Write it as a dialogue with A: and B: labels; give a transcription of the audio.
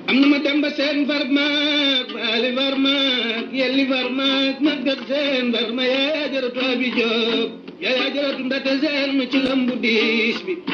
A: am na ma demba seen varmaak baali varmaak yelli varmaak maggat seen varma yaa jaratu abi joob yaa jaratu ndate seen mu ci lambu diis bi